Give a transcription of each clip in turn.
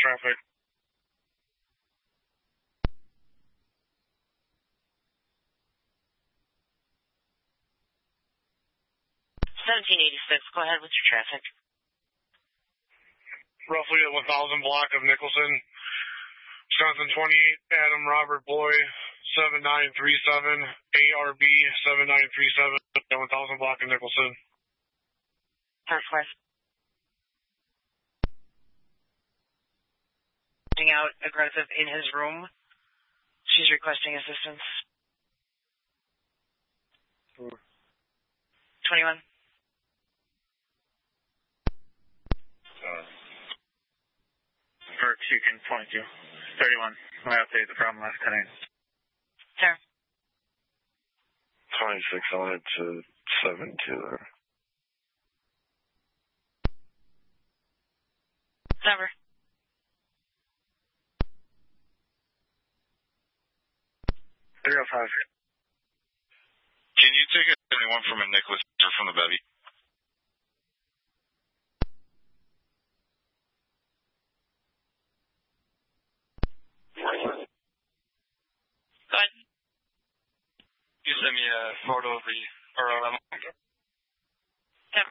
traffic. Go ahead with your traffic. Roughly at 1000 block of Nicholson. Wisconsin 28, Adam Robert Boy, 7937, ARB 7937, at 1000 block of Nicholson. Northwest. Out aggressive in his room. She's requesting assistance. 21. Perks, you can point to 31. I updated the problem last 10 a.m. Sir. 26 on it to 72 there. Number. 305. Can you take anyone from a Nicholas or from the Bevy? Go ahead. You send me a photo of the RLM. Yep.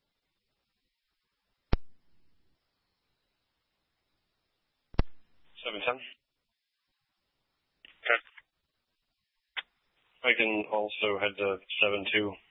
710. Okay. I can also head to 72.